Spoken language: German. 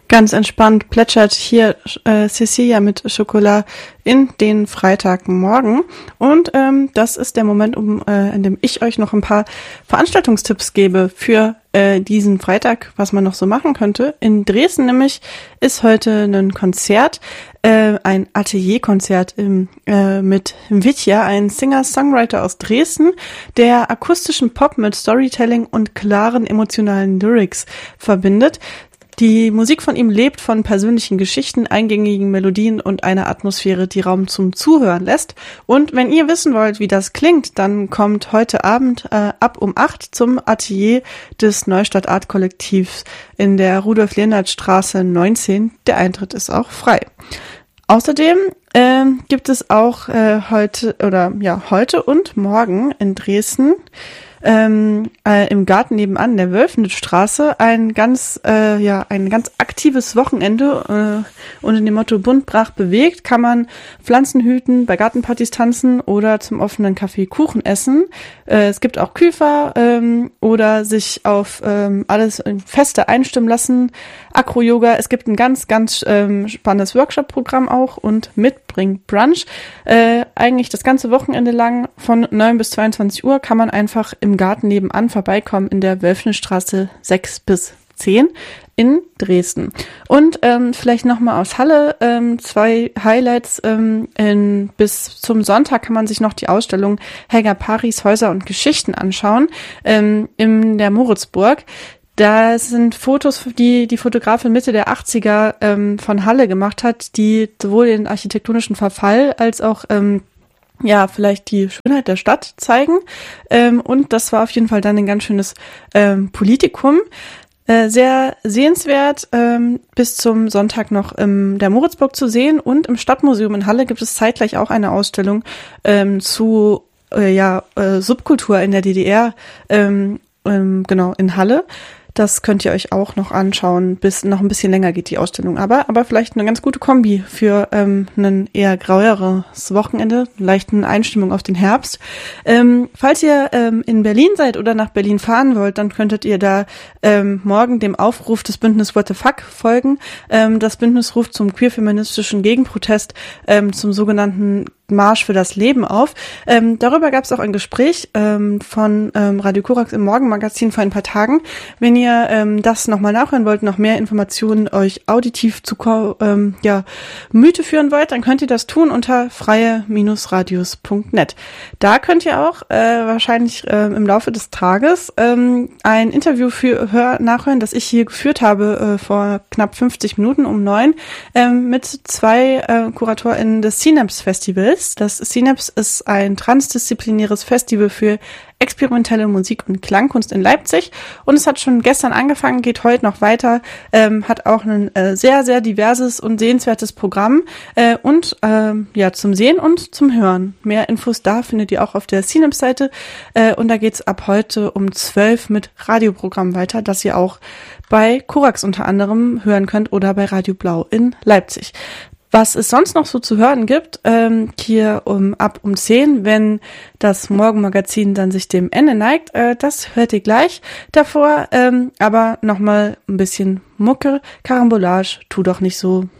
Ganz entspannt plätschert hier Cecilia mit Schokolade in den Freitagmorgen. Und das ist der Moment, in dem ich euch noch ein paar Veranstaltungstipps gebe für diesen Freitag, was man noch so machen könnte. In Dresden nämlich ist heute ein Konzert, ein Atelierkonzert mit Vitya, ein Singer-Songwriter aus Dresden, der akustischen Pop mit Storytelling und klaren emotionalen Lyrics verbindet. Die Musik von ihm lebt von persönlichen Geschichten, eingängigen Melodien und einer Atmosphäre, die Raum zum Zuhören lässt. Und wenn ihr wissen wollt, wie das klingt, dann kommt heute Abend ab um 8 zum Atelier des Neustadt Art Kollektivs in der Rudolf-Lehnert-Straße 19. Der Eintritt ist auch frei. Außerdem gibt es auch heute und morgen in Dresden im Garten nebenan der Wölfenstraße ein ganz aktives Wochenende unter dem Motto bunt brach bewegt kann man Pflanzen hüten, bei Gartenpartys tanzen oder zum offenen Kaffee Kuchen essen. Es gibt auch Küfer oder sich auf alles in Feste einstimmen lassen, Acro-Yoga. Es gibt ein ganz spannendes Workshop-Programm auch und Mitbring Brunch. Eigentlich das ganze Wochenende lang von 9 bis 22 Uhr kann man einfach im Garten nebenan vorbeikommen in der Wölfenstraße 6 bis 10 in Dresden. Und vielleicht nochmal aus Halle 2 Highlights. Bis zum Sonntag kann man sich noch die Ausstellung Helga Paris Häuser und Geschichten anschauen in der Moritzburg. Da sind Fotos, die die Fotografin Mitte der 80er von Halle gemacht hat, die sowohl den architektonischen Verfall als auch vielleicht die Schönheit der Stadt zeigen. Und das war auf jeden Fall dann ein ganz schönes Politikum. Sehr sehenswert, bis zum Sonntag noch der Moritzburg zu sehen. Und im Stadtmuseum in Halle gibt es zeitgleich auch eine Ausstellung zu Subkultur in der DDR, in Halle. Das könnt ihr euch auch noch anschauen, bis noch ein bisschen länger geht die Ausstellung. Aber vielleicht eine ganz gute Kombi für ein eher graueres Wochenende, leichten Einstimmung auf den Herbst. Falls ihr in Berlin seid oder nach Berlin fahren wollt, dann könntet ihr da morgen dem Aufruf des Bündnis What the Fuck folgen. Das Bündnis ruft zum queer-feministischen Gegenprotest zum sogenannten Marsch für das Leben auf. Darüber gab es auch ein Gespräch von Radio Korax im Morgenmagazin vor ein paar Tagen. Wenn ihr das nochmal nachhören wollt, noch mehr Informationen euch auditiv zu Gemüte führen wollt, dann könnt ihr das tun unter freie-radios.net. Da könnt ihr auch wahrscheinlich im Laufe des Tages ein Interview nachhören, das ich hier geführt habe vor knapp 50 Minuten um 9 mit 2 KuratorInnen des Synapse Festivals. Das Synapse ist ein transdisziplinäres Festival für experimentelle Musik und Klangkunst in Leipzig und es hat schon gestern angefangen, geht heute noch weiter, hat auch ein sehr, sehr diverses und sehenswertes Programm zum Sehen und zum Hören. Mehr Infos da findet ihr auch auf der Synapse-Seite und da geht's ab heute um 12 mit Radioprogramm weiter, das ihr auch bei Korax unter anderem hören könnt oder bei Radio Blau in Leipzig. Was es sonst noch so zu hören gibt, hier ab um 10, wenn das Morgenmagazin dann sich dem Ende neigt, das hört ihr gleich. Davor aber nochmal ein bisschen Mucke, Karambolage, tu doch nicht so.